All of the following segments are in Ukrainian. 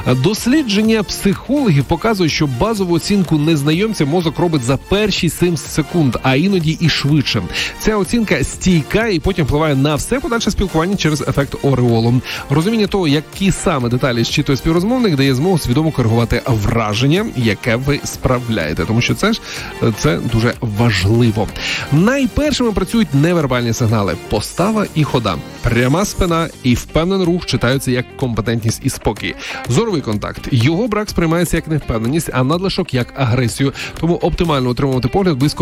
Дослідження психологів показують, що базову оцінку незнайомця мозок робить за перші 7 секунд, а іноді і швидше. Ця оцінка стійка і потім впливає на все подальше спілкування через ефект ореолу. Розуміння того, які саме деталі зчитує співрозмовник, дає змогу свідомо коригувати враження, яке ви справляєте. Тому що це дуже важливо. Найпершими працюють невербальні сигнали. Постава і хода. Пряма спина і впевнений рух читаються як компетентність і спокій. Зоровий контакт. Його брак сприймається як невпевненість, а надлишок як агресію. Тому оптимально утримувати погляд близько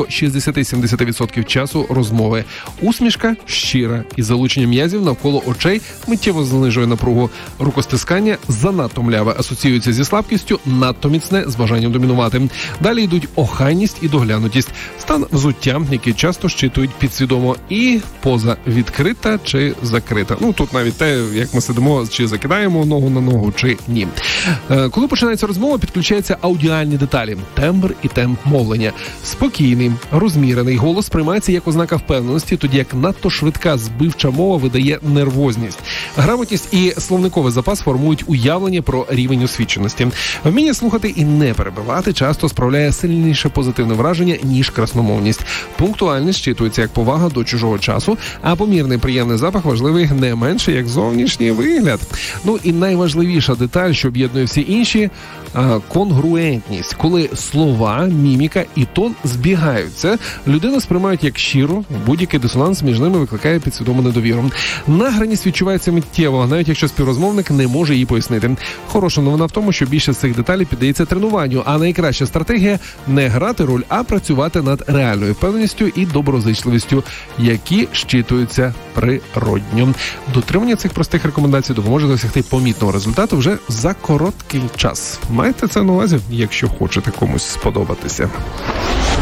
60-70% часу розмови. Усмішка щира і залучення м'язів навколо очей миттєво знижує напругу. Рукостискання занадто мляве асоціюється зі слабкістю, надто міцне з бажанням домінувати. Далі йдуть охайність і доглянутість. Стан взуття, який часто щитують підсвідомо, і поза відкрита чи закрита. Тут навіть те, як ми сидимо, чи закидаємо ногу на ногу, чи ні. Коли починається розмова, підключаються аудіальні деталі. Тембр і темп мовлення. Спокійний, розмірений голос сприймається як ознака впевненості, тоді як надто швидка, збивча мова видає нервозність. Грамотність і словниковий запас формують уявлення про рівень освіченості. Вміння слухати і не перебивати часто справляє сильніше позитивне враження, ніж красномовність. Пунктуальність щитується як повага до чужого часу, а помірний приємний запах важливий не менше, як зовнішній вигляд. І найважливіша деталь, що об'єднує всі інші – конгруентність. Коли слова, міміка і тон збігаються, людину сприймають як щиру, будь-який дисонанс між ними викликає підсвідому недовіру. Награність відчувається миттєво, навіть якщо співрозмовник не може її пояснити. Хороша новина в тому, що більше з цих деталей піддається тренуванню, а найкраща стратегія – не грати роль, а працювати над реальною впевненістю і доброзичливістю, які щитуються природньо. Дотримання цих простих рекомендацій допоможе досягти помітного результату вже за короткий час. Майте це на увазі, якщо хочете комусь сподобатися.